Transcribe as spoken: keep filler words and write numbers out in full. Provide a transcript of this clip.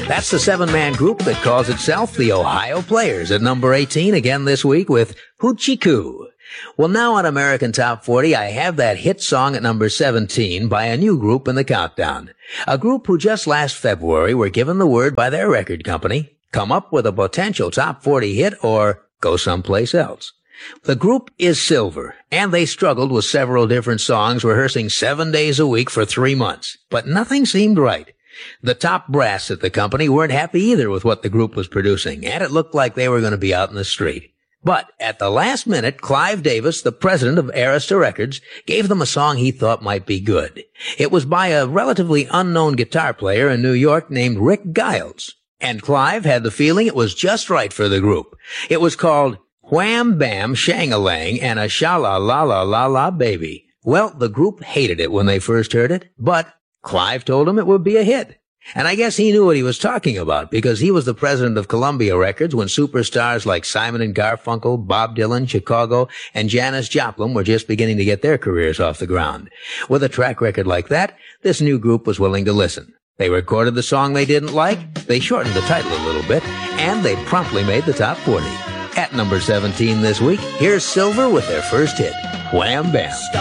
That's the seven-man group that calls itself the Ohio Players at number eighteen again this week with Hoochie Coo. Well, now on American Top forty, I have that hit song at number seventeen by a new group in the countdown. A group who just last February were given the word by their record company, come up with a potential top forty hit or go someplace else. The group is Silver, and they struggled with several different songs, rehearsing seven days a week for three months. But nothing seemed right. The top brass at the company weren't happy either with what the group was producing, and it looked like they were going to be out in the street. But at the last minute, Clive Davis, the president of Arista Records, gave them a song he thought might be good. It was by a relatively unknown guitar player in New York named Rick Giles. And Clive had the feeling it was just right for the group. It was called Wham Bam Shang-a-Lang and a Sha-La-La-La-La-La Baby. Well, the group hated it when they first heard it, but Clive told them it would be a hit. And I guess he knew what he was talking about because he was the president of Columbia Records when superstars like Simon and Garfunkel, Bob Dylan, Chicago, and Janis Joplin were just beginning to get their careers off the ground. With a track record like that, this new group was willing to listen. They recorded the song they didn't like, they shortened the title a little bit, and they promptly made the top forty. At number seventeen this week, here's Silver with their first hit, Wham Bam.